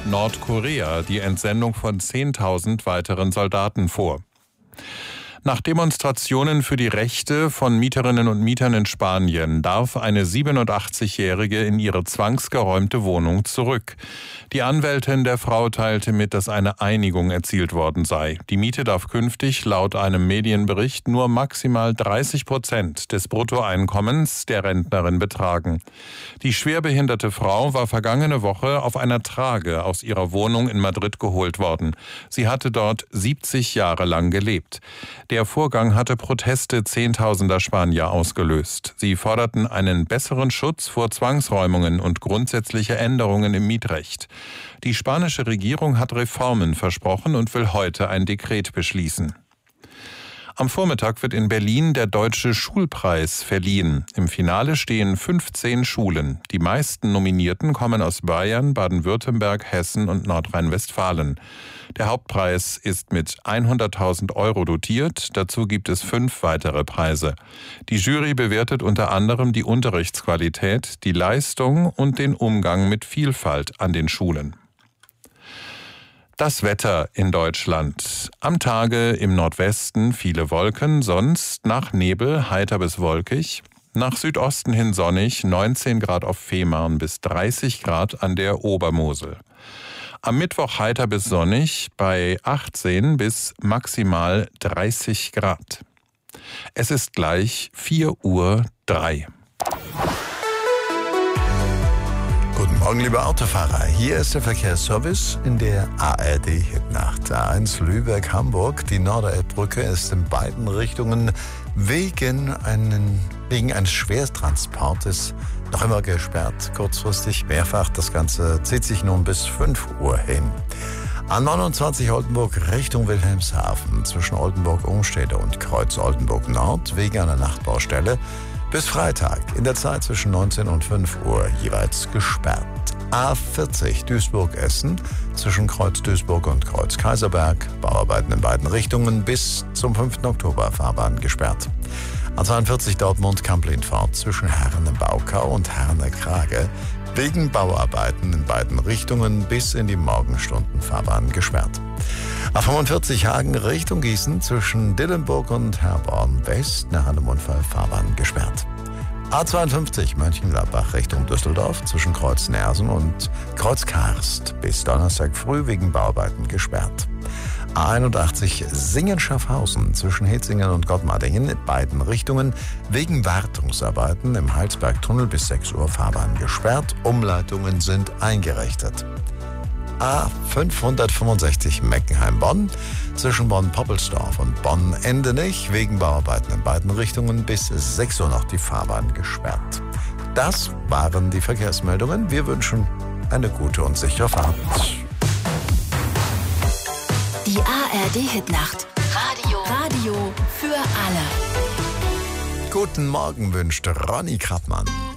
Nordkorea die Entsendung von 10.000 weiteren Soldaten vor. Nach Demonstrationen für die Rechte von Mieterinnen und Mietern in Spanien darf eine 87-Jährige in ihre zwangsgeräumte Wohnung zurück. Die Anwältin der Frau teilte mit, dass eine Einigung erzielt worden sei. Die Miete darf künftig laut einem Medienbericht nur maximal 30% des Bruttoeinkommens der Rentnerin betragen. Die schwerbehinderte Frau war vergangene Woche auf einer Trage aus ihrer Wohnung in Madrid geholt worden. Sie hatte dort 70 Jahre lang gelebt. Der Vorgang hatte Proteste Zehntausender Spanier ausgelöst. Sie forderten einen besseren Schutz vor Zwangsräumungen und grundsätzliche Änderungen im Mietrecht. Die spanische Regierung hat Reformen versprochen und will heute ein Dekret beschließen. Am Vormittag wird in Berlin der Deutsche Schulpreis verliehen. Im Finale stehen 15 Schulen. Die meisten Nominierten kommen aus Bayern, Baden-Württemberg, Hessen und Nordrhein-Westfalen. Der Hauptpreis ist mit 100.000 Euro dotiert. Dazu gibt es 5 weitere Preise. Die Jury bewertet unter anderem die Unterrichtsqualität, die Leistung und den Umgang mit Vielfalt an den Schulen. Das Wetter in Deutschland. Am Tage im Nordwesten viele Wolken, sonst nach Nebel heiter bis wolkig. Nach Südosten hin sonnig, 19 Grad auf Fehmarn bis 30 Grad an der Obermosel. Am Mittwoch heiter bis sonnig bei 18 bis maximal 30 Grad. Es ist gleich 4:03 Uhr. Guten Morgen, liebe Autofahrer. Hier ist der Verkehrsservice in der ARD-Hitnacht. A1 Lübeck-Hamburg. Die Norderelbbrücke ist in beiden Richtungen wegen eines Schwertransportes noch immer gesperrt. Kurzfristig mehrfach. Das Ganze zieht sich nun bis 5 Uhr hin. A29 Oldenburg Richtung Wilhelmshaven zwischen Oldenburg-Umstede und Kreuz Oldenburg Nord wegen einer Nachtbaustelle bis Freitag in der Zeit zwischen 19 und 5 Uhr jeweils gesperrt. A40 Duisburg-Essen zwischen Kreuz Duisburg und Kreuz Kaiserberg. Bauarbeiten in beiden Richtungen bis zum 5. Oktober Fahrbahn gesperrt. A42 Dortmund-Kamp-Lindfort zwischen Herne-Baukau und Herne-Krage. Wegen Bauarbeiten in beiden Richtungen bis in die Morgenstunden Fahrbahn gesperrt. A45 Hagen Richtung Gießen zwischen Dillenburg und Herborn West nach einem Unfall Fahrbahn gesperrt. A52 Mönchengladbach Richtung Düsseldorf zwischen Kreuz Nersen und Kreuz Karst bis Donnerstag früh wegen Bauarbeiten gesperrt. A81 Singen-Schaffhausen zwischen Hitzingen und Gottmardingen in beiden Richtungen wegen Wartungsarbeiten im Heilsbergtunnel bis 6 Uhr Fahrbahn gesperrt. Umleitungen sind eingerichtet. A565 Meckenheim-Bonn zwischen Bonn-Poppelsdorf und Bonn-Endenich wegen Bauarbeiten in beiden Richtungen bis 6 Uhr noch die Fahrbahn gesperrt. Das waren die Verkehrsmeldungen. Wir wünschen eine gute und sichere Fahrt. Die ARD-Hitnacht. Radio für alle. Guten Morgen wünscht Ronny Krappmann.